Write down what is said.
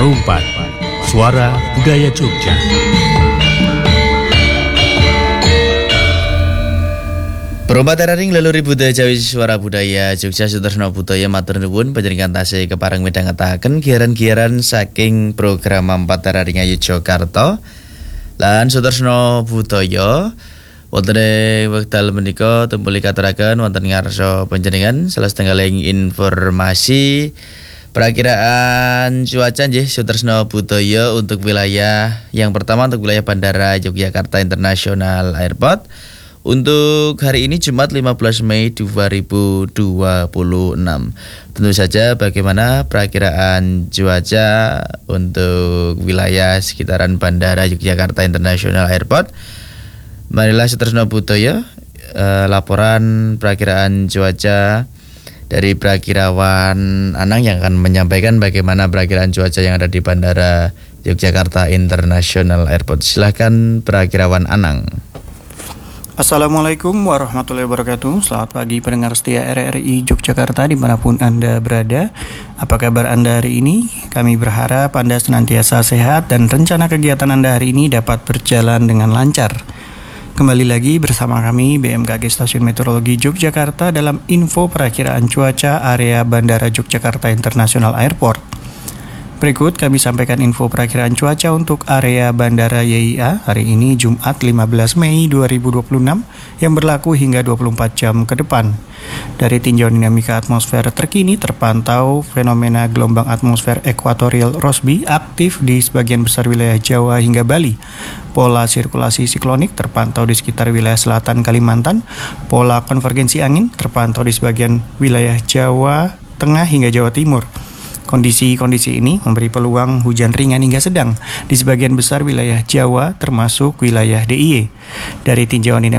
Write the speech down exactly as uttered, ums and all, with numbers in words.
Rumpat, Suara Budaya Jogja. Perumpat Teraring Laluri Budaya Jawi Suara Budaya Jogja Sutresno Budaya matur nuwun panjenengan tasih kepareng midhangetaken giaran-giaran saking program Mampat Teraring Ayu Jakarta. Lan Sutresno Budaya wonten ing wekdal menika tumpuli katuraken wonten ngarsa panjenengan salah setunggaling informasi perakiraan cuaca nggih Sutresno Budaya untuk wilayah yang pertama untuk wilayah Bandara Yogyakarta International Airport. Untuk hari ini Jumat lima belas Mei dua ribu dua puluh enam. Tentu saja bagaimana perakiraan cuaca untuk wilayah sekitaran Bandara Yogyakarta International Airport. Marilah Sutresno Budaya eh, laporan perakiraan cuaca dari Prakirawan Anang yang akan menyampaikan bagaimana perakiraan cuaca yang ada di Bandara Yogyakarta International Airport. Silakan Prakirawan Anang. Assalamualaikum warahmatullahi wabarakatuh. Selamat pagi pendengar setia R R I Yogyakarta dimanapun Anda berada. Apa kabar Anda hari ini? Kami berharap Anda senantiasa sehat dan rencana kegiatan Anda hari ini dapat berjalan dengan lancar. Kembali lagi bersama kami B M K G Stasiun Meteorologi Yogyakarta dalam info perakiraan cuaca area Bandara Yogyakarta International Airport. Berikut kami sampaikan info perakiraan cuaca untuk area Bandara Y I A hari ini Jumat lima belas Mei dua ribu dua puluh enam yang berlaku hingga dua puluh empat jam ke depan. Dari tinjauan dinamika atmosfer terkini terpantau fenomena gelombang atmosfer ekuatorial Rossby aktif di sebagian besar wilayah Jawa hingga Bali. Pola sirkulasi siklonik terpantau di sekitar wilayah selatan Kalimantan. Pola konvergensi angin terpantau di sebagian wilayah Jawa Tengah hingga Jawa Timur. Kondisi-kondisi ini memberi peluang hujan ringan hingga sedang di sebagian besar wilayah Jawa termasuk wilayah D I Y. Dari tinjauan dinamika